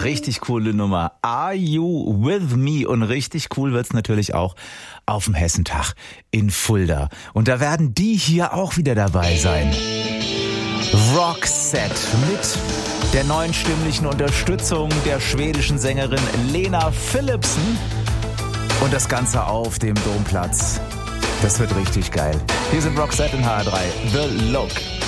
Richtig coole Nummer. Are You With Me? Und richtig cool wird's natürlich auch auf dem Hessentag in Fulda. Und da werden die hier auch wieder dabei sein. Roxette mit der neuen stimmlichen Unterstützung der schwedischen Sängerin Lena Philipsen. Und das Ganze auf dem Domplatz. Das wird richtig geil. Hier sind Roxette in HR3. The Look.